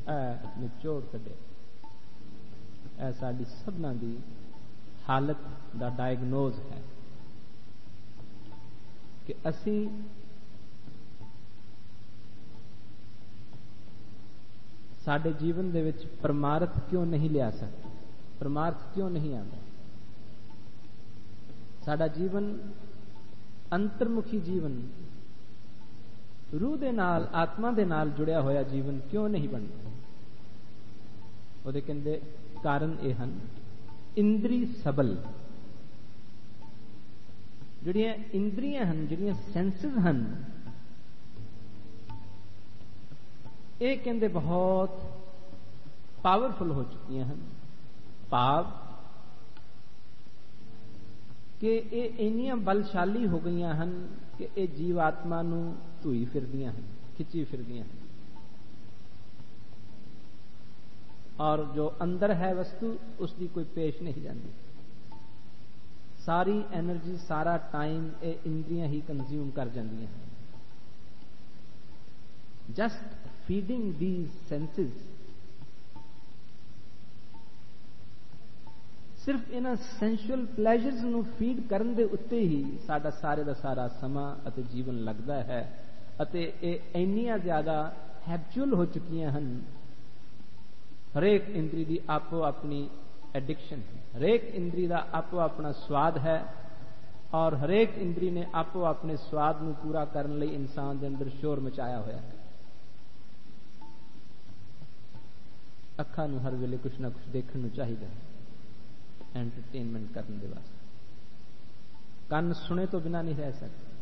निचोड़ कढे। यह साडी सबना दी हालत दा डायगनोज है कि असी साडे जीवन दे विच परमार्थ क्यों नहीं लिया सकते, परमार्थ क्यों नहीं आंदा। साडा जीवन अंतर्मुखी जीवन, रूह दे नाल आत्मा दे नाल जुड़िया होया जीवन क्यों नहीं बनता। ਉਹਦੇ ਕਹਿੰਦੇ ਕਾਰਨ ਇਹ ਹਨ ਇੰਦਰੀ ਸਬਲ। ਜਿਹੜੀਆਂ ਇੰਦਰੀਆਂ ਹਨ, ਜਿਹੜੀਆਂ ਸੈਂਸਿਸ ਹਨ, ਇਹ ਕਹਿੰਦੇ ਬਹੁਤ ਪਾਵਰਫੁਲ ਹੋ ਚੁੱਕੀਆਂ ਹਨ। ਭਾਵ ਕਿ ਇਹ ਇੰਨੀਆਂ ਬਲਸ਼ਾਲੀ ਹੋ ਗਈਆਂ ਹਨ ਕਿ ਇਹ ਜੀਵ ਆਤਮਾ ਨੂੰ ਧੂਈ ਫਿਰਦੀਆਂ ਹਨ, ਖਿੱਚੀ ਫਿਰਦੀਆਂ ਹਨ। और जो अंदर है वस्तु उसकी कोई पेश नहीं जाती। सारी एनर्जी, सारा टाइम ये इंद्रियां ही कंज्यूम कर जांदियां हैं। जस्ट फीडिंग दीज सेंसेस, सिर्फ इन्हां सेंसुअल प्लेजर्स नूं फीड करन दे उत्ते ही साडा सारे दा सारा समा अते जीवन लगदा है। अते ये इन्नियां ज्यादा हैबिचुअल हो चुकियां हन। हरेक इंद्री की आपो अपनी एडिक्शन है, हरेक इंद्री का आपो अपना स्वाद है और हरेक इंद्री ने आपो अपने स्वाद को पूरा करने लिए इंसान के अंदर शोर मचाया हुआ है। अखा नूं हर वेले कुछ ना कुछ देखने नूं चाहिए एंटरटेनमेंट करने के वास्ते। कान सुने तो बिना नहीं रह सकते।